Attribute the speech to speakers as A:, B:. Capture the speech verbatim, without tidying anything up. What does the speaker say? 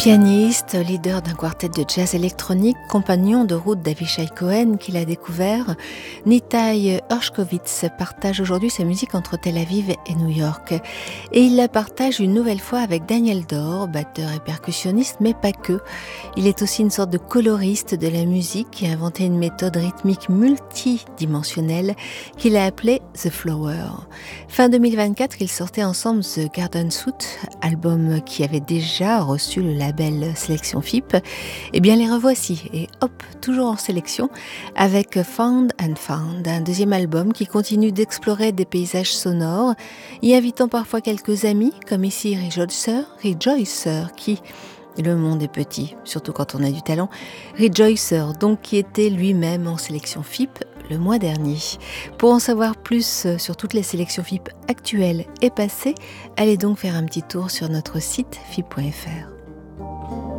A: Pianiste, leader d'un quartet de jazz électronique, compagnon de route d'Avishai Cohen qu'il a découvert, Nitai Hershkovitz partage aujourd'hui sa musique entre Tel Aviv et New York. Et il la partage une nouvelle fois avec Daniel Dor, batteur et percussionniste, mais pas que. Il est aussi une sorte de coloriste de la musique qui a inventé une méthode rythmique multidimensionnelle qu'il a appelée The Flower. Fin deux mille vingt-quatre, ils sortaient ensemble The Garden Suite, album qui avait déjà reçu le label Sélection F I P, et bien les revoici, et hop, toujours en sélection, avec Found and Found, un deuxième album qui continue d'explorer des paysages sonores, y invitant parfois quelques amis, comme ici Rejoicer, Rejoicer, qui... Le monde est petit, surtout quand on a du talent. Rejoicer, donc, qui était lui-même en sélection F I P le mois dernier. Pour en savoir plus sur toutes les sélections F I P actuelles et passées, allez donc faire un petit tour sur notre site F I P point F R.